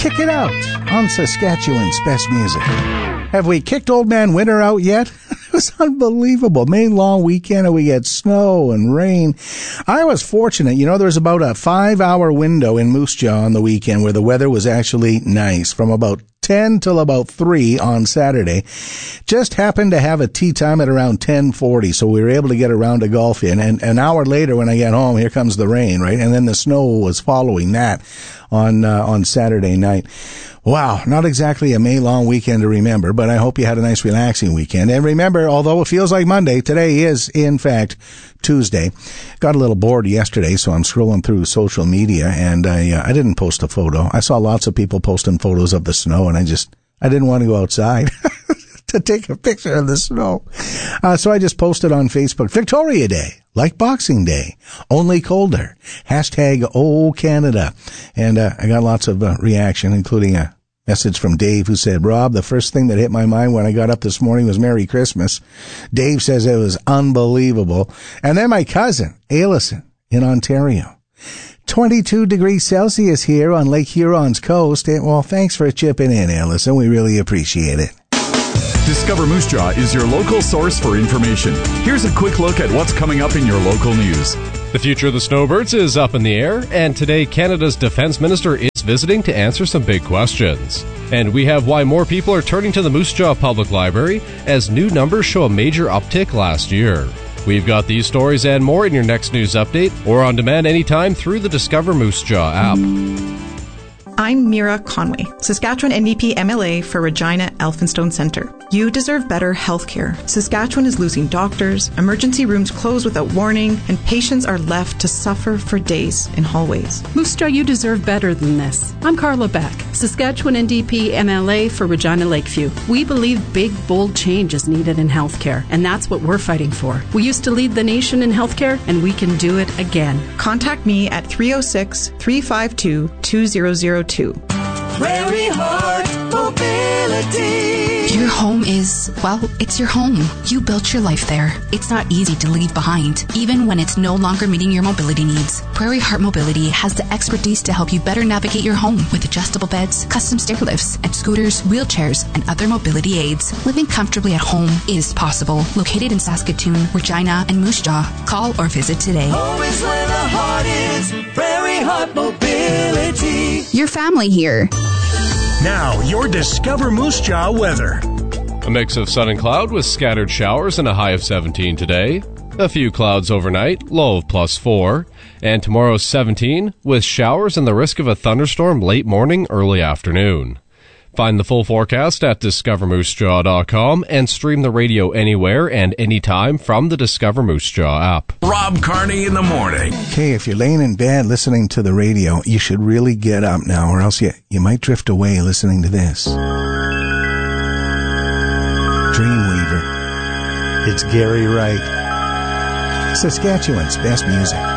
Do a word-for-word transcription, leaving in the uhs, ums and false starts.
Kick It Out on Saskatchewan's Best Music. Have we kicked Old Man Winter out yet? It was unbelievable. May long weekend and we had snow and rain. I was fortunate. You know, there was about a five-hour window in Moose Jaw on the weekend where the weather was actually nice, from about ten till about three on Saturday. Just happened to have a tea time at around ten forty, so we were able to get a round of golf in. And an hour later when I get home, here comes the rain, right? And then the snow was following that on uh, on Saturday night. Wow, not exactly a May-long weekend to remember, but I hope you had a nice, relaxing weekend. And remember, although it feels like Monday, today is, in fact, Tuesday. Got a little bored yesterday, so I'm scrolling through social media, and I uh, I didn't post a photo. I saw lots of people posting photos of the snow, and I just, I didn't want to go outside to take a picture of the snow. Uh, so I just posted on Facebook, Victoria Day, like Boxing Day, only colder. Hashtag Oh Canada. And uh, I got lots of uh, reaction, including a message from Dave who said, Rob, the first thing that hit my mind when I got up this morning was Merry Christmas. Dave says it was unbelievable. And then my cousin, Ailison, in Ontario. twenty-two degrees Celsius here on Lake Huron's coast. And, well, thanks for chipping in, Ailison. We really appreciate it. Discover Moose Jaw is your local source for information. Here's a quick look at what's coming up in your local news. The future of the snowbirds is up in the air, and today Canada's Defence Minister is visiting to answer some big questions. And we have why more people are turning to the Moose Jaw Public Library as new numbers show a major uptick last year. We've got these stories and more in your next news update or on demand anytime through the Discover Moose Jaw app. I'm Mira Conway, Saskatchewan N D P M L A for Regina Elphinstone Centre. You deserve better health care. Saskatchewan is losing doctors, emergency rooms close without warning, and patients are left to suffer for days in hallways. Moose Jaw, you deserve better than this. I'm Carla Beck, Saskatchewan N D P M L A for Regina Lakeview. We believe big, bold change is needed in healthcare, and that's what we're fighting for. We used to lead the nation in healthcare, and we can do it again. Contact me at three oh six, three five two, two zero zero two. Prairie Heart Mobility. Your home is, well, it's your home. You built your life there. It's not easy to leave behind, even when it's no longer meeting your mobility needs. Prairie Heart Mobility has the expertise to help you better navigate your home with adjustable beds, custom stair lifts, and scooters, wheelchairs, and other mobility aids. Living comfortably at home is possible. Located in Saskatoon, Regina, and Moose Jaw. Call or visit today. Home is where the heart is. Prairie Heart Mobility. Your family here. Now, your Discover Moose Jaw weather. A mix of sun and cloud with scattered showers and a high of seventeen today. A few clouds overnight, low of plus four. And tomorrow's seventeen with showers and the risk of a thunderstorm late morning, early afternoon. Find the full forecast at discover moose jaw dot com and stream the radio anywhere and anytime from the Discover Moose Jaw app. Rob Carney in the morning. Okay, if you're laying in bed listening to the radio, you should really get up now, or else you, you might drift away listening to this. Dreamweaver. It's Gary Wright. Saskatchewan's best music.